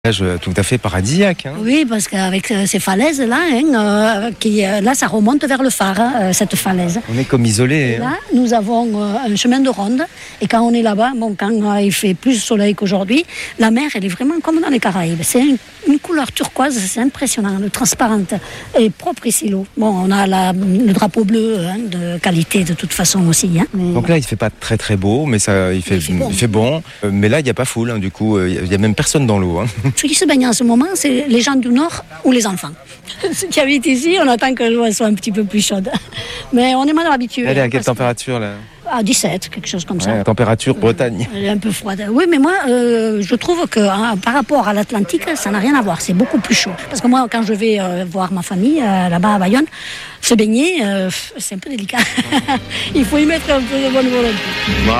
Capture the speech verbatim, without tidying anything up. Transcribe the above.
Tout à fait paradisiaque. Hein. Oui, parce qu'avec ces falaises-là, hein, euh, qui, euh, là, ça remonte vers le phare, hein, cette falaise. On est comme isolé. Là, hein. nous avons euh, un chemin de ronde. Et quand on est là-bas, bon, quand euh, il fait plus de soleil qu'aujourd'hui, la mer, elle est vraiment comme dans les Caraïbes. C'est une, une couleur turquoise, c'est impressionnant, transparente et propre ici l'eau. Bon, on a la, le drapeau bleu, hein, de qualité de toute façon aussi. Hein, mais... Donc là, il fait pas très très beau, mais ça, il fait, il fait bon. Il fait bon. Euh, mais là, il n'y a pas foule, hein, du coup, il n'y a même personne dans l'eau. Hein. Ceux qui se baignent en ce moment, c'est les gens du Nord ou les enfants. Ceux qui habitent ici, on attend que l'eau soit un petit peu plus chaude. Mais on est mal habitué. Elle est à quelle température là ? À dix-sept, quelque chose comme ça. Ouais, température Bretagne. Elle est un peu froide. Oui, mais moi, euh, je trouve que hein, par rapport à l'Atlantique, ça n'a rien à voir. C'est beaucoup plus chaud. Parce que moi, quand je vais euh, voir ma famille euh, là-bas à Bayonne, se baigner, euh, c'est un peu délicat. Il faut y mettre un peu de bonne volonté.